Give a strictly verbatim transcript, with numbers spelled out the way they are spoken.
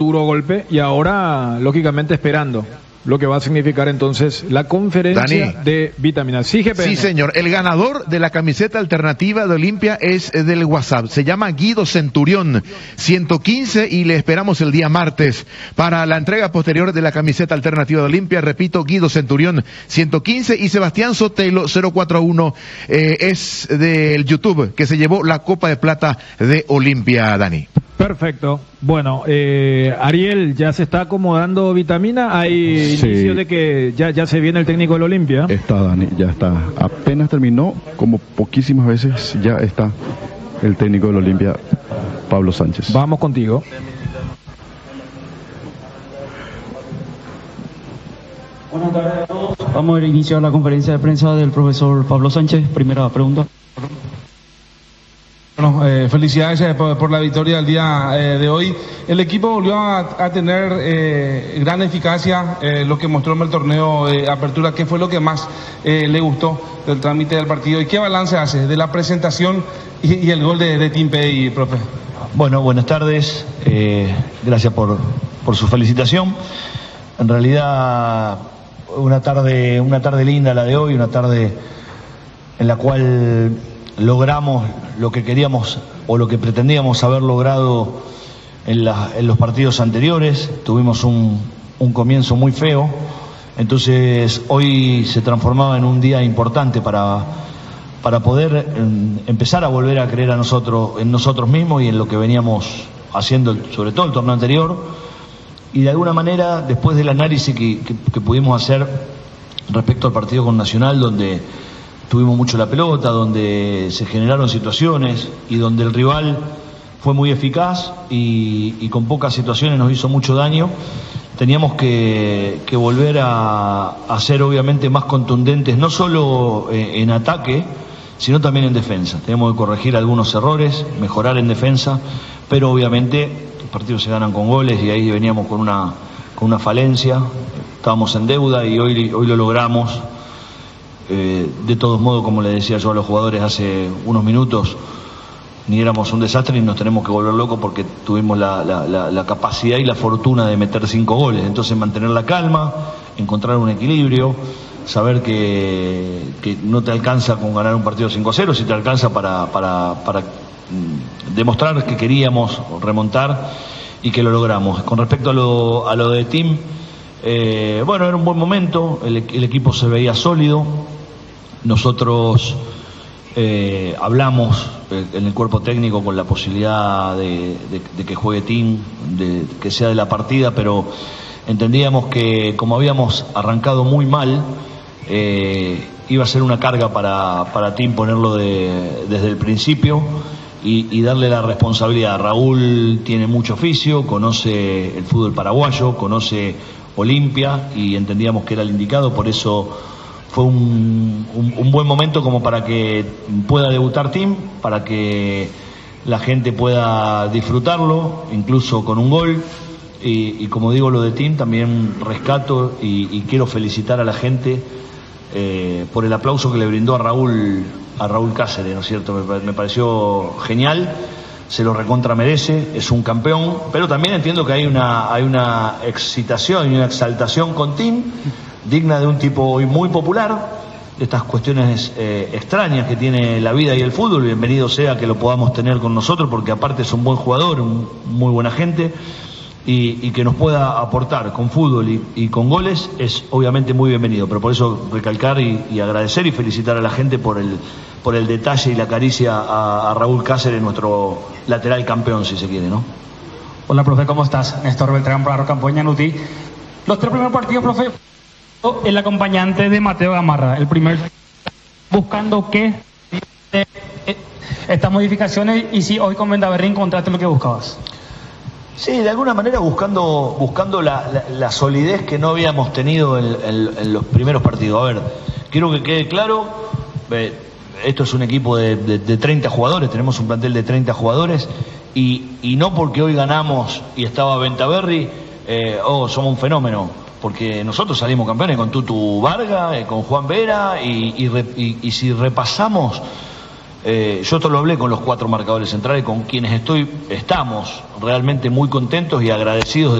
duro golpe y ahora, lógicamente, esperando lo que va a significar entonces la conferencia Dani. de vitaminas. Sí, G P N. Sí, señor. El ganador de la camiseta alternativa de Olimpia es del WhatsApp. Se llama Guido Centurión, ciento quince, y le esperamos el día martes para la entrega posterior de la camiseta alternativa de Olimpia. Repito, Guido Centurión, ciento quince, y Sebastián Sotelo, cero cuatro uno, eh, es del YouTube, que se llevó la Copa de Plata de Olimpia, Dani. Perfecto. Bueno, eh, Ariel, ya se está acomodando vitamina. Hay Sí. inicio de que ya, ya se viene el técnico del Olimpia. Está, Dani, ya está. Apenas terminó, como poquísimas veces, ya está el técnico del Olimpia, Pablo Sánchez. Vamos contigo. Buenas tardes a todos. Vamos a iniciar la conferencia de prensa del profesor Pablo Sánchez. Primera pregunta. Bueno, eh, felicidades eh, por, por la victoria del día eh, de hoy. El equipo volvió a, a tener eh, gran eficacia, eh, lo que mostró en el torneo de apertura. ¿Qué fue lo que más eh, le gustó del trámite del partido? ¿Y qué balance hace de la presentación y, y el gol de, de Tim Pei, profe? Bueno, buenas tardes. Eh, gracias por, por su felicitación. En realidad, una tarde, una tarde linda la de hoy, una tarde en la cual logramos lo que queríamos o lo que pretendíamos haber logrado en, la, en los partidos anteriores. Tuvimos un, un comienzo muy feo, entonces hoy se transformaba en un día importante para, para poder en, empezar a volver a creer a nosotros, en nosotros mismos y en lo que veníamos haciendo, sobre todo el torneo anterior. Y de alguna manera, después del análisis que, que, que pudimos hacer respecto al partido con Nacional, donde tuvimos mucho la pelota, donde se generaron situaciones y donde el rival fue muy eficaz y, y con pocas situaciones nos hizo mucho daño, teníamos que, que volver a, a ser obviamente más contundentes, no solo en, en ataque, sino también en defensa. Tenemos que corregir algunos errores, mejorar en defensa, pero obviamente los partidos se ganan con goles y ahí veníamos con una, con una falencia, estábamos en deuda y hoy, hoy lo logramos. Eh, de todos modos, como le decía yo a los jugadores hace unos minutos, ni éramos un desastre ni nos tenemos que volver locos porque tuvimos la, la, la, la capacidad y la fortuna de meter cinco goles. Entonces mantener la calma, encontrar un equilibrio, saber que, que no te alcanza con ganar un partido cinco a cero, si te alcanza para, para, para mm, demostrar que queríamos remontar y que lo logramos. Con respecto a lo, a lo de Tim, eh, bueno, era un buen momento, el, el equipo se veía sólido. Nosotros eh, hablamos eh, en el cuerpo técnico con la posibilidad de, de, de que juegue Tim, de que sea de la partida, pero entendíamos que como habíamos arrancado muy mal, eh, iba a ser una carga para, para Tim ponerlo de, desde el principio y, y darle la responsabilidad. Raúl tiene mucho oficio, conoce el fútbol paraguayo, conoce Olimpia y entendíamos que era el indicado, por eso fue un, un, un buen momento como para que pueda debutar Tim, para que la gente pueda disfrutarlo, incluso con un gol. Y, y como digo lo de Tim, también rescato y, y quiero felicitar a la gente eh, por el aplauso que le brindó a Raúl, a Raúl Cáceres, ¿no es cierto? Me, me pareció genial, se lo recontra merece, es un campeón, pero también entiendo que hay una, hay una excitación y una exaltación con Tim, digna de un tipo hoy muy popular, de estas cuestiones eh, extrañas que tiene la vida y el fútbol. Bienvenido sea que lo podamos tener con nosotros, porque aparte es un buen jugador, un muy buena gente, y, y que nos pueda aportar con fútbol y, y con goles es obviamente muy bienvenido. Pero por eso recalcar y, y agradecer y felicitar a la gente por el, por el detalle y la caricia a, a Raúl Cáceres, nuestro lateral campeón, si se quiere, ¿no? Hola, profe, ¿cómo estás? Néstor Beltrán para Campoña Nuti. Los tres primeros partidos, profe, el acompañante de Mateo Gamarra, el primer, buscando qué eh, eh, estas modificaciones, y si hoy con Vendaverri encontraste lo que buscabas. Sí, de alguna manera buscando buscando la, la, la solidez que no habíamos tenido en, en, en los primeros partidos. A ver, quiero que quede claro, eh, esto es un equipo de, de, de treinta jugadores, tenemos un plantel de treinta jugadores, y, y no porque hoy ganamos y estaba Vendaverri, eh, oh, somos un fenómeno. Porque nosotros salimos campeones con Tutu Varga, eh, con Juan Vera, y, y, y, y si repasamos, eh, yo esto lo hablé con los cuatro marcadores centrales, con quienes estoy, estamos realmente muy contentos y agradecidos de